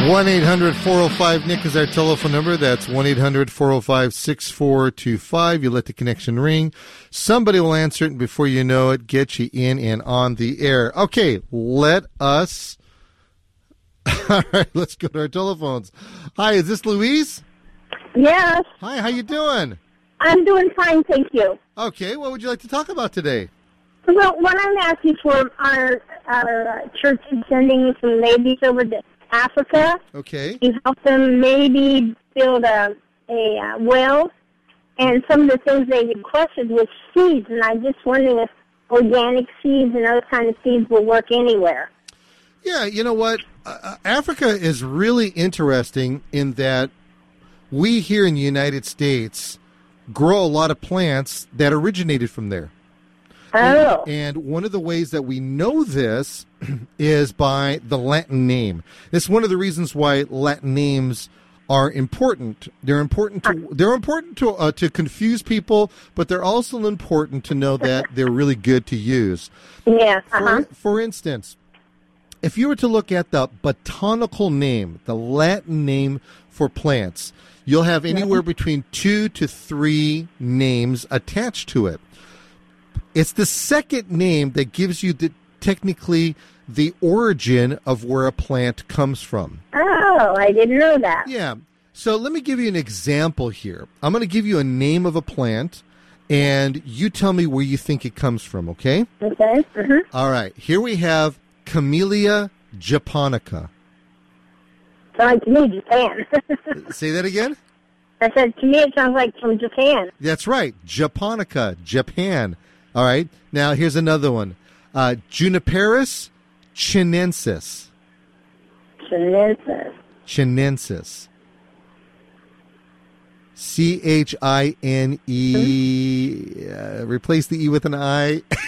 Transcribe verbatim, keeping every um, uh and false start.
one eight hundred four oh five Nick is our telephone number. That's one eight hundred four oh five six four two five. You let the connection ring. Somebody will answer it, and before you know it, get you in and on the air. Okay, let us... All right, let's go to our telephones. Hi, is this Louise? Yes. Hi, how you doing? I'm doing fine, thank you. Okay, what would you like to talk about today? Well, what I'm asking for, our, our church is sending some ladies over to Africa. Okay. You help them maybe build a, a uh, well, and some of the things they requested was seeds, and I'm just wondering if organic seeds and other kind of seeds will work anywhere. Yeah, you know what? Uh, Africa is really interesting in that we here in the United States grow a lot of plants that originated from there. Oh. And, and one of the ways that we know this is by the Latin name. It's one of the reasons why Latin names are important. They're important to they're important to uh, to confuse people, but they're also important to know that they're really good to use. Yeah. Uh-huh. For, for instance, if you were to look at the botanical name, the Latin name for plants, you'll have anywhere between two to three names attached to it. It's the second name that gives you the, technically the origin of where a plant comes from. Oh, I didn't know that. Yeah. So let me give you an example here. I'm going to give you a name of a plant, and you tell me where you think it comes from, okay? Okay. Mm-hmm. All right. Here we have Camellia japonica. Sounds like to me, Japan. Say that again? I said, to me, it sounds like from Japan. That's right. Japonica, Japan. All right. Now, here's another one. Uh, Juniperus chinensis. Chinensis. Chinensis. C H I N E. Uh, replace the E with an I.